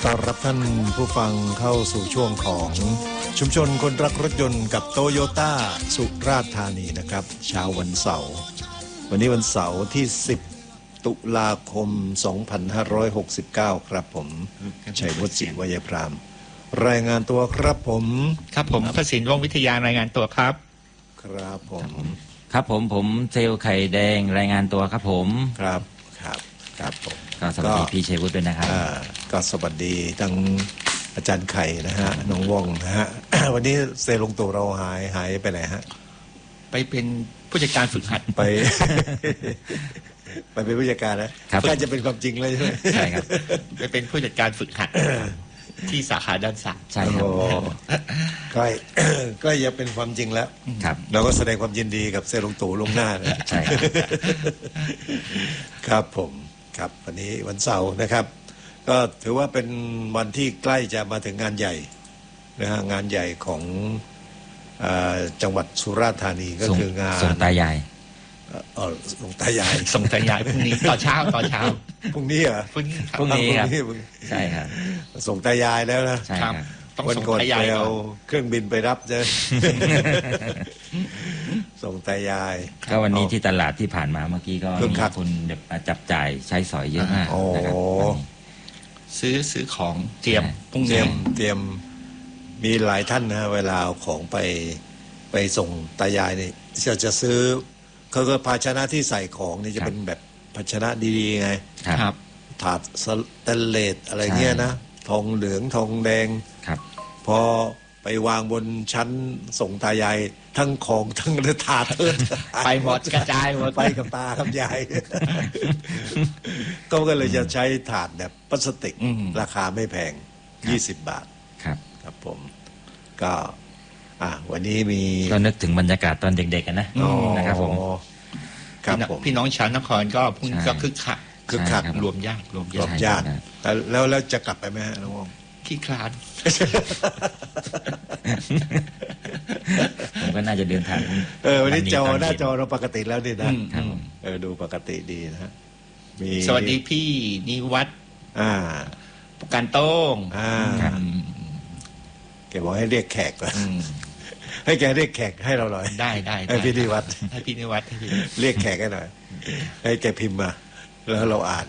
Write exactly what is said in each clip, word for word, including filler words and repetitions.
ต้อนรับท่านผู้ฟังเข้าสู่ช่วงของชุมชนคนรักรถยนต์กับโตโยต้าสุราษฎร์ธานีนะครับเช้าวันเสาร์วันนี้วันเสาร์ที่สิบตุลาคมสองพันห้าร้อยหกสิบเก้าครับผมชัยวุฒิศิริวยพรามรายงานตัวครับผมครับผมพระศิลป์วงศ์วิทยารายงานตัวครับครับผมครับผมผมเซลไข่แดงรายงานตัวครับผมครับครับครับผมก็สวัสดีพี่ชัยวุฒิด้วยนะครับก็สวัสดีทั้งอาจารย์ไข่นะฮะน้องว่องนะฮะ วันนี้เซลงตู่เราหายหายไปไหนฮะไปเป็นผู้จัดการฝึกหัดไป ไปเป็นผู้จัดการนะก็จะเป็นความจริงเลยใช่ไหมใช่ครับไปเป็นผู้จัดการฝึกหัดที่สาขาด้านศาสตร์ใช่ครับใกล้ใกล้จะเป็นความจริงแล้วครับเราก็แสดงความยินดีกับเซลงตู่ลงหน้านะใช่ครับครับผมครับวันนี้วันเสาร์นะครับก็ถือว่าเป็นวันที่ใกล้จะมาถึงงานใหญ่นะฮะงานใหญ่ของจังหวัดสุราษฎร์ธานีก็คืองานส่งตายายเออส่งตายายส่งตายายพรุ่งนี้ตอนเช้าตอนเช้าพรุ่งนี้เหรอพรุ่งนี้พรุ่งนี้ครับใช่ครับส่งตายายแล้วนะใช่ครับต้องส่งตายายเอาเครื่องบินไปรับเจอส่งตายายก็วันนี้ที่ตลาดที่ผ่านมาเมื่อกี้ก็มีคนจับจ่ายใช้สอยเยอะมากนะครับซื้อซื้อของเตรียมพรุ่งนี้เตรียมมีหลายท่านนะเวลาเอาของไปไปส่งตายายนี่จะจะซื้อเขาก็ภาชนะที่ใส่ของนี่จะเป็นแบบภาชนะดีๆไงครับถาดสแตนเลสอะไรเงี้ยนะทองเหลืองทองแดงครับพอไปวางบนชั้นส่งตายายทั้งของทั้งถาดเทิดไปหมดกระจายหมดไปกับตาครับยายก็ก็เลยจะใช้ถาดแบบพลาสติกราคาไม่แพงยี่สิบบาทครับครับผมก็อ่ะวันนี้มีก็นึกถึงบรรยากาศตอนเด็กๆกันนะนะครับผมครับผมพี่น้องชาวนครก็พุ่งก็คึกคักคึกคักรวมญาติรวมญาติแล้วแล้วจะกลับไปไหมฮะน้องขี้คลาดผมก็น่าจะเดินทางเออวันนี้จอหน้าจอเราปกติแล้วนี่นะเออดูปกติดีนะฮะมีสวัสดีพี่นิวัฒน์อ่าผู้การโต้งอ่าแกบอกให้เรียกแขกก่อนให้แกเรียกแขกให้เราหน่อยได้ได้ให้พี่นิวัฒน์ให้พี่นิวัฒน์เรียกแขกให้หน่อยให้แกพิมพ์มาแล้วเราอ่าน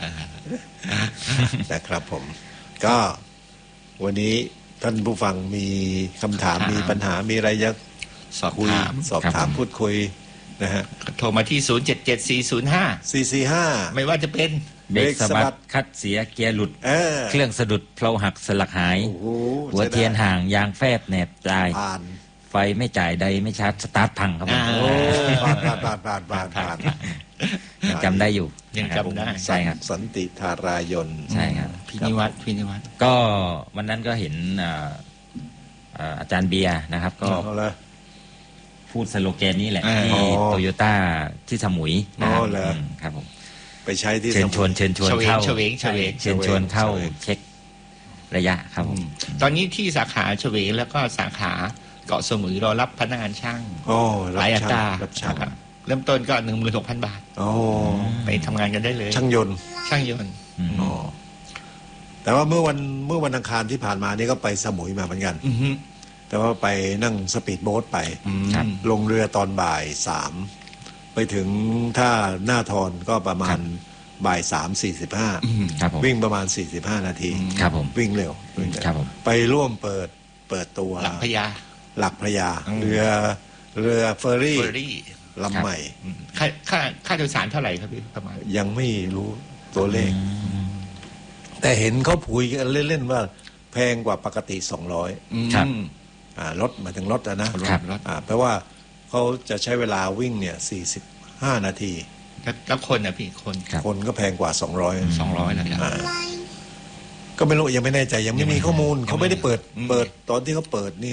นะครับผมก็วันนี้ท่านผู้ฟังมีคำถามมีปัญหามีอะไรจะสอบถามสอบถามพูดคุยนะฮะโทรมาที่ศูนย์เจ็ดเจ็ดสี่ศูนย์ห้าสี่สี่ห้าไม่ว่าจะเป็นเบรกสะบัดคัดเสียเกียร์หลุดเครื่องสะดุดเพลาหักสลักหายหัวเทียนห่างยางแฟบแหนบตายไฟไม่จ่ายใดไม่ชาร์จสตาร์ทพังครับผมบาดบาดบาดบาดบาดบาดจำได้อยู่ยังจำได้ใช่ครับสันติธารายนใช่ครับพินิวัฒน์พินิวัฒน์ก็วันนั้นก็เห็นอาจารย์เบียร์นะครับก็พูดสโลแกนนี้แหละที่โตโยต้าที่สมุยนะครับผมไปใช้ที่เชิญชวนเชิญชวนเข้าเฉวงเฉวงเชิญชวนเข้าเช็คระยะครับผมตอนนี้ที่สาขาเฉวงแล้วก็สาขาเกาะสมุยรอรับพนักงานช่างหลายอัตราเริ่มต้นก็หนึ่งหมื่นหกพันบาทไปทำงานกันได้เลยช่างยนต์ช่างยนต์แต่ว่าเมื่อวันเมื่อวันอังคารที่ผ่านมานี่ก็ไปสมุยมาเหมือนกันแต่ว่าไปนั่งสปีดโบ๊ทไปลงเรือตอนบ่ายสามไปถึงถ้าหน้าทอนก็ประมาณบ่ายสามสี่สิบห้าวิ่งประมาณสี่สิบห้านาทีวิ่งเร็วไปร่วมเปิดเปิดตัวหลักพญาหลักพญาเรือเรือเฟอร์รี่ลำใหม่ค่าค่าค่าโดยสารเท่าไหร่ครับพี่ประมาณยังไม่รู้ตัวเลขแต่เห็นเขาพูดกันเล่นๆว่าแพงกว่าปกติสองร้อยครับรถมาถึงรถนะเพราะว่าเขาจะใช้เวลาวิ่งเนี่ยสี่สิบห้านาทีแล้วคนนะพี่คนคนก็แพงกว่าสองร้อยสองร้อยนะครับก็ไม่รู้ยังไม่แน่ใจยังไม่มีข้อมูลเขาไม่ได้เปิดเปิดตอนที่เขาเปิดนี่